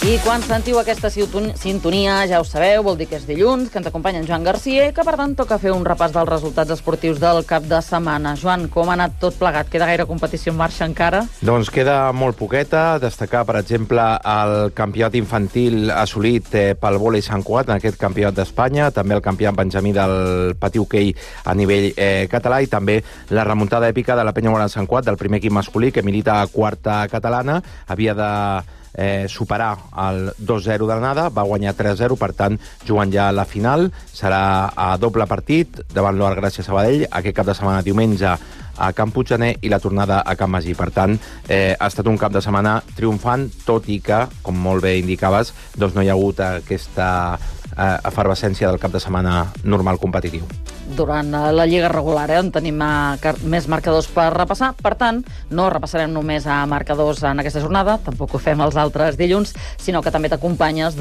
I quan sentiu aquesta sintonia, ja ho sabeu, vol dir que és dilluns, que ens acompanya en Joan Garcia i que, per tant, toca fer un repàs dels resultats esportius del cap de setmana. Joan, com ha anat tot plegat? Queda gaire competició en marxa encara? Doncs queda molt poqueta. Destacar, per exemple, el campionat infantil assolit pel vòlei Sant Cugat, en aquest campionat d'Espanya, també el campionat benjamí del pati hoquei a nivell català i també la remuntada èpica de la Penya Guaran Sant Cugat, del primer equip masculí, que milita a quarta catalana. Havia de superar el 2-0 d'anada, va guanyar 3-0, per tant, jugant ja a la final. Serà a doble partit davant l'Oar Gràcia Sabadell, aquest cap de setmana, diumenge, a Camp Puiggener, i la tornada a Camp Magí. Per tant, ha estat un cap de setmana triomfant, tot i que, com molt bé indicaves, doncs no hi ha hagut aquesta efervescència del cap de setmana normal competitiu. Durant la Lliga regular, on tenim més marcadors per repassar. Per tant, no repassarem només a marcadors en aquesta jornada, tampoc ho fem els altres dilluns, sinó que també t'acompanyes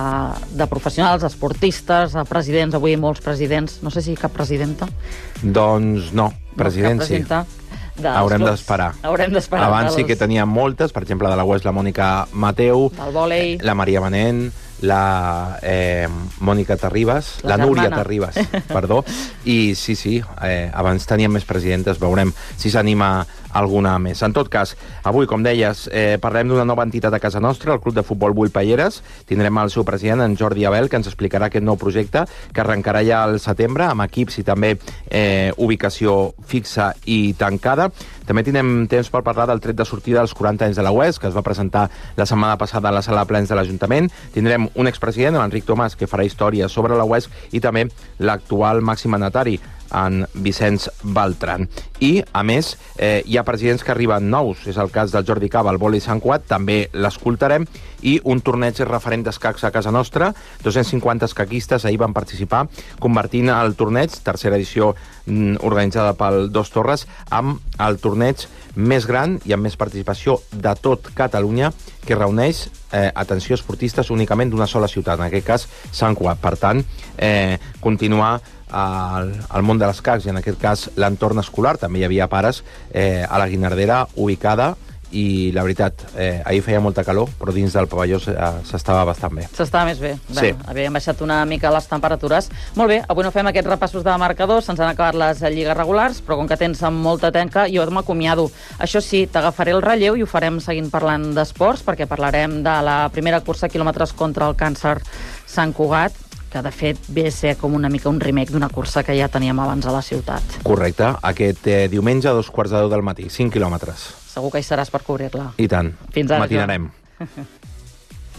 de professionals, esportistes, presidents, avui molts presidents, no sé si cap presidenta. Doncs no, president sí. Haurem d'esperar. Abans sí que teníem moltes, per exemple, de la UES, la Mònica Mateu, del vòlei, la Maria Manent, la Mònica Terribas, la Núria Terribas, perdó, i sí, abans teníem més presidentes, veurem si s'anima alguna més. En tot cas, avui, com deies, parlem d'una nova entitat a casa nostra, el Club de Futbol Bull Payeres. Tindrem el seu president, en Jordi Abel, que ens explicarà aquest nou projecte, que arrencarà ja al setembre, amb equips i també ubicació fixa i tancada. També tindrem temps per parlar del tret de sortida dels 40 anys de la UES, que es va presentar la setmana passada a la sala de plens de l'Ajuntament. Tindrem un expresident, l'Enric Tomàs, que farà història sobre la UES, i també l'actual màxim mandatari, en Vicenç Beltran. I, a més, hi ha presidents que arriben nous. És el cas del Jordi Cava, al vòlei Sant Cugat, també l'escoltarem, i un torneig referent d'escacs a casa nostra. 250 escaquistes ahir van participar, convertint el torneig, tercera edició organitzada pel Dos Torres, amb el torneig més gran i amb més participació de tot Catalunya, que reuneix, atenció, esportistes únicament d'una sola ciutat, en aquest cas Sant Cugat. Per tant, continuar al món de l'escacs, i en aquest cas l'entorn escolar. També hi havia pares a la Guinardera ubicada, i la veritat, ahir feia molta calor, però dins del pavelló s'estava bastant bé. S'estava més bé. Sí. Havíem baixat una mica les temperatures. Molt bé, avui no fem aquests repassos de marcadors, se'ns han acabat les lligues regulars, però com que tens molta tenca, jo m'acomiado. Això sí, t'agafaré el relleu i ho farem seguint parlant d'esports, perquè parlarem de la primera cursa quilòmetres contra el càncer Sant Cugat, que de fet ve a ser com una mica un remake d'una cursa que ja teníem abans a la ciutat. Correcte. Aquest diumenge a 2:15 del matí, 5 quilòmetres. Segur que hi seràs per cobrir-la. I tant. Fins ara, matinarem.